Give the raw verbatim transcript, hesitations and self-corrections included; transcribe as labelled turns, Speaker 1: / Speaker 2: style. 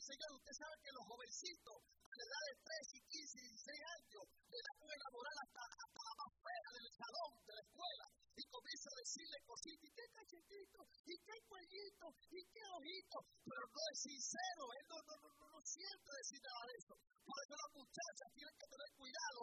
Speaker 1: Señor. Usted sabe que los jovencitos, a la edad de trece, quince, dieciséis años, le dan a enamorar hasta, hasta la más fea del salón, de la escuela, y comienza a decirle cositas, y qué cachetito, y qué cuellito, y qué ojito, pero no es sincero, él no, no, no, no, no siente decir nada de eso. Por eso las muchachas tienen que tener cuidado